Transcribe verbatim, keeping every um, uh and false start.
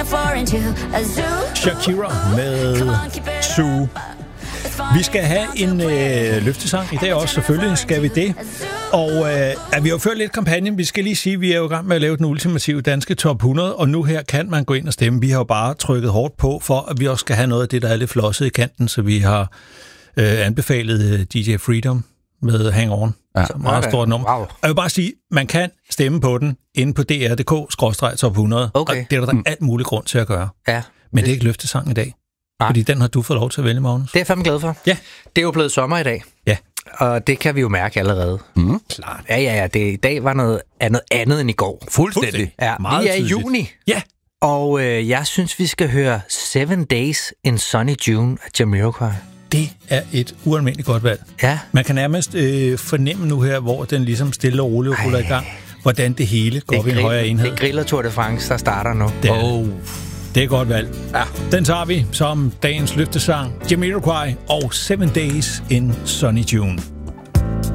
Shakira med Zoo. Vi skal have en øh, løftesang i dag også, selvfølgelig skal vi det. Og øh, ja, vi har jo ført lidt kampagnen. Vi skal lige sige, at vi er jo i gang med at lave den ultimative danske top hundrede, og nu her kan man gå ind og stemme. Vi har jo bare trykket hårdt på, for at vi også skal have noget af det, der er lidt flosset i kanten, så vi har øh, anbefalet øh, D J Freedom med Hang On. Ja, så meget okay. Stort nummer. Wow. Jeg vil bare sige, man kan stemme på den inde på d r punktum d k skråstreg top hundrede, okay. Og det er der mm. alt mulig grund til at gøre. Ja. Men det er ikke løftesang i dag. Nej. Fordi den har du fået lov til at vælge, Magnus. Det er jeg fandme glad for. Ja. Det er jo blevet sommer i dag. Ja. Og det kan vi jo mærke allerede. Mm. Klart. Ja, ja, ja. Det, i dag var noget andet, andet end i går. Fuldstændig. Ja, meget vi er i tydeligt. juni. Ja. Og øh, jeg synes, vi skal høre Seven Days in Sunny June af Jamiroquai. Det er et ualmindeligt godt valg. Ja. Man kan nærmest øh, fornemme nu her, hvor den ligesom stille og roligt ruller i gang, hvordan det hele går op i en højere enhed. Det er Griller Tour de France, der starter nu. Det er, oh. det er godt valg. Ja. Den tager vi som dagens løftesang. Jamiroquai og Seven Days in Sunny June.